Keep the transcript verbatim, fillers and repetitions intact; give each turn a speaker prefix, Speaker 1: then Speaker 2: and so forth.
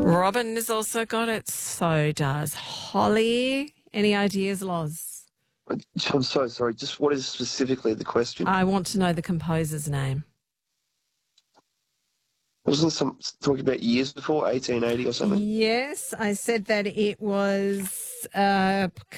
Speaker 1: Robin has also got it. So does Holly. Any ideas, Loz?
Speaker 2: I'm so sorry. Just what is specifically the question?
Speaker 1: I want to know the composer's name.
Speaker 2: Wasn't some talking about years before, eighteen eighty or something?
Speaker 1: Yes, I said that it was a